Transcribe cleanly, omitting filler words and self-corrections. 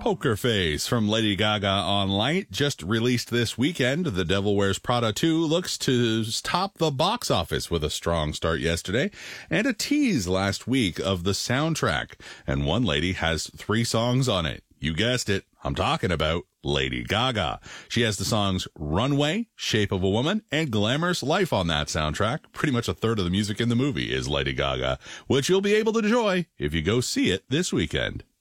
Poker Face from Lady Gaga on Light, just released this weekend. The Devil Wears Prada 2 looks to top the box office with a strong start yesterday and a tease last week of the soundtrack. And one lady has 3 songs on it. You guessed it. I'm talking about Lady Gaga. She has the songs Runway, Shape of a Woman, and Glamorous Life on that soundtrack. Pretty much a third of the music in the movie is Lady Gaga, which you'll be able to enjoy if you go see it this weekend.